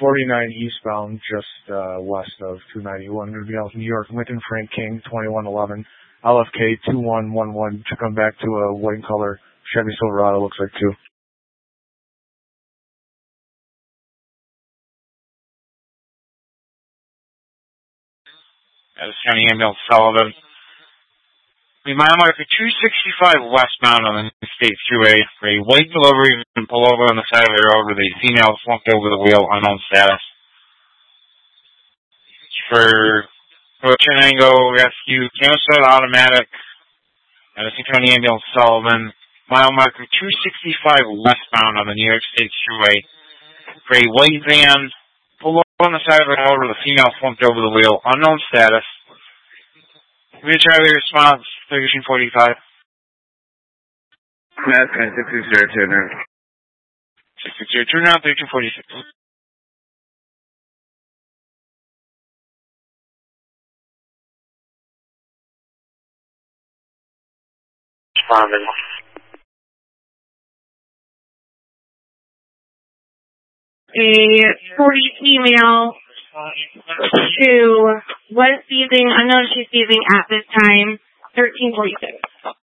49 eastbound, just west of 291. Going to be out of New York. Lincoln Frank King, 2111. LFK 2111 to come back to a white and color Chevy Silverado, looks like too. That is County Ambulance Sullivan. We mile marker 265 westbound on the State Thruway for a white delivery and pull over on the side of the road with a female slumped over the wheel, unknown status. For Chenango Rescue, Campsite Automatic, Madison County Ambulance Sullivan, mile marker 265 westbound on the New York State Thruway for a white van, pull over on the side of the road with a female slumped over the wheel, unknown status. We try the response, 1345. Madison 660 now. 660 now, 1346. Responding. A 40 female who was seizing, unknown she's seizing at this time, 1346.